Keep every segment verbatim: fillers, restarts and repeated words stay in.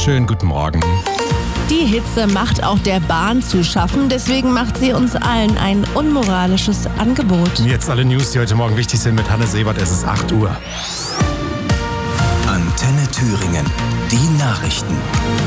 Schönen guten Morgen. Die Hitze macht auch der Bahn zu schaffen, deswegen macht sie uns allen ein unmoralisches Angebot. Jetzt alle News, die heute Morgen wichtig sind mit Hannes Ebert. Es ist acht Uhr. Antenne Thüringen. Die Nachrichten.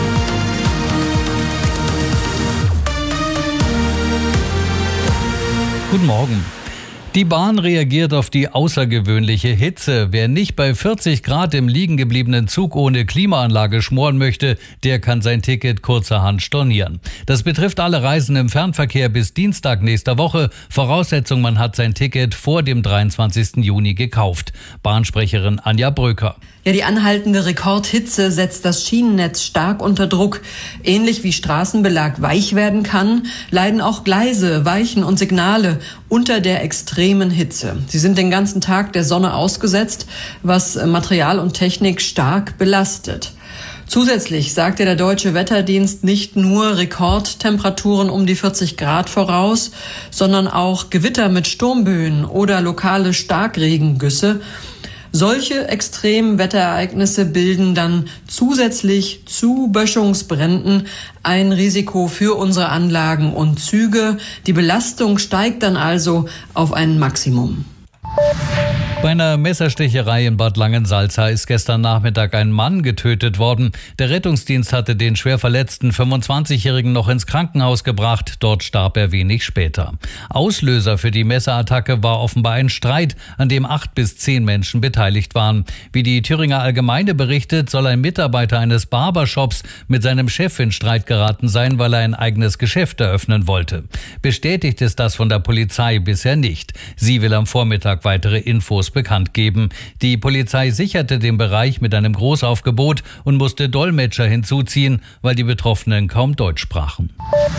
Guten Morgen. Die Bahn reagiert auf die außergewöhnliche Hitze. Wer nicht bei vierzig Grad im liegen gebliebenen Zug ohne Klimaanlage schmoren möchte, der kann sein Ticket kurzerhand stornieren. Das betrifft alle Reisen im Fernverkehr bis Dienstag nächster Woche. Voraussetzung, man hat sein Ticket vor dem dreiundzwanzigsten Juni gekauft. Bahnsprecherin Anja Bröker. Ja, die anhaltende Rekordhitze setzt das Schienennetz stark unter Druck. Ähnlich wie Straßenbelag weich werden kann, leiden auch Gleise, Weichen und Signale unter der extremen Hitze. Sie sind den ganzen Tag der Sonne ausgesetzt, was Material und Technik stark belastet. Zusätzlich sagte der Deutsche Wetterdienst nicht nur Rekordtemperaturen um die vierzig Grad voraus, sondern auch Gewitter mit Sturmböen oder lokale Starkregengüsse. Solche extremen Wetterereignisse bilden dann zusätzlich zu Böschungsbränden ein Risiko für unsere Anlagen und Züge. Die Belastung steigt dann also auf ein Maximum. Bei einer Messerstecherei in Bad Langensalza ist gestern Nachmittag ein Mann getötet worden. Der Rettungsdienst hatte den schwer verletzten fünfundzwanzigjährigen noch ins Krankenhaus gebracht. Dort starb er wenig später. Auslöser für die Messerattacke war offenbar ein Streit, an dem acht bis zehn Menschen beteiligt waren. Wie die Thüringer Allgemeine berichtet, soll ein Mitarbeiter eines Barbershops mit seinem Chef in Streit geraten sein, weil er ein eigenes Geschäft eröffnen wollte. Bestätigt ist das von der Polizei bisher nicht. Sie will am Vormittag weitere Infos bekannt geben. Die Polizei sicherte den Bereich mit einem Großaufgebot und musste Dolmetscher hinzuziehen, weil die Betroffenen kaum Deutsch sprachen.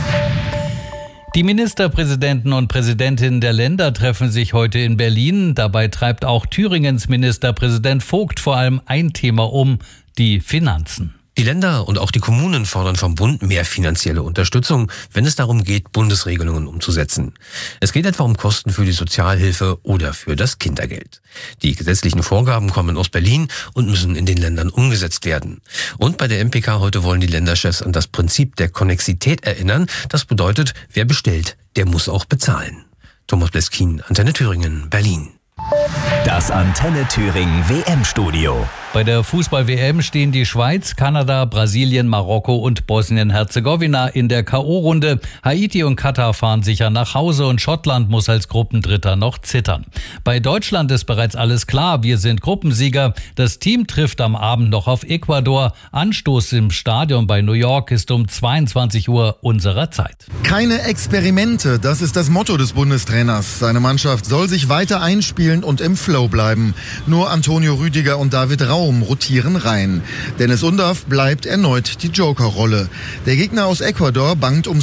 Die Ministerpräsidenten und Präsidentinnen der Länder treffen sich heute in Berlin. Dabei treibt auch Thüringens Ministerpräsident Vogt vor allem ein Thema um: die Finanzen. Die Länder und auch die Kommunen fordern vom Bund mehr finanzielle Unterstützung, wenn es darum geht, Bundesregelungen umzusetzen. Es geht etwa um Kosten für die Sozialhilfe oder für das Kindergeld. Die gesetzlichen Vorgaben kommen aus Berlin und müssen in den Ländern umgesetzt werden. Und bei der M P K heute wollen die Länderchefs an das Prinzip der Konnexität erinnern. Das bedeutet, wer bestellt, der muss auch bezahlen. Thomas Bleskin, Antenne Thüringen, Berlin. Das Antenne Thüringen W M-Studio. Bei der Fußball-W M stehen die Schweiz, Kanada, Brasilien, Marokko und Bosnien-Herzegowina in der K O-Runde. Haiti und Katar fahren sicher nach Hause und Schottland muss als Gruppendritter noch zittern. Bei Deutschland ist bereits alles klar, wir sind Gruppensieger. Das Team trifft am Abend noch auf Ecuador. Anstoß im Stadion bei New York ist um zweiundzwanzig Uhr unserer Zeit. Keine Experimente, das ist das Motto des Bundestrainers. Seine Mannschaft soll sich weiter einspielen und im Flow bleiben. Nur Antonio Rüdiger und David Raum rotieren rein. Dennis Undaff bleibt erneut die Joker-Rolle. Der Gegner aus Ecuador bangt um